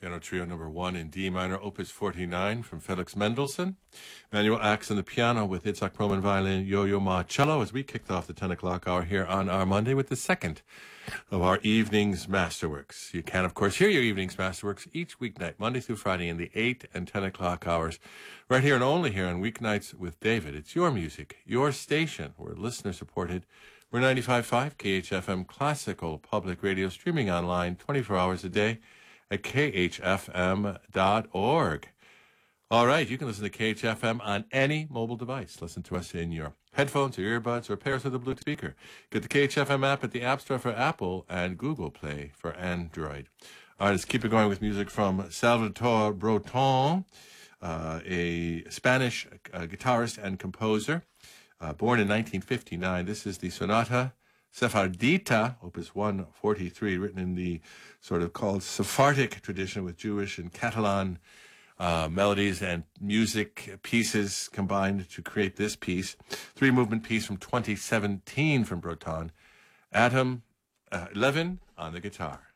Piano Trio number 1 in D minor, opus 49 from Felix Mendelssohn. Manuel Axe on the piano with Itzhak Perlman violin, Yo-Yo Ma cello, as we kicked off the 10 o'clock hour here on our Monday with the second of our evening's masterworks. You can, of course, hear your evening's masterworks each weeknight, Monday through Friday, in the 8 and 10 o'clock hours, right here and only here on Weeknights with David. It's your music, your station. We're listener-supported. We're 95.5 KHFM Classical Public Radio, streaming online 24 hours a day at khfm.org. All right, you can listen to KHFM on any mobile device. Listen to us in your headphones or earbuds or pair us with a Bluetooth speaker. Get the KHFM app at the App Store for Apple and Google Play for Android. All right, let's keep it going with music from Salvatore Breton, a Spanish guitarist and composer, born in 1959. This is the Sonata Sephardita, opus 143, written in the sort of called Sephardic tradition with Jewish and Catalan melodies and music pieces combined to create this piece. 3-movement piece from 2017 from Breton. Adam Levin on the guitar.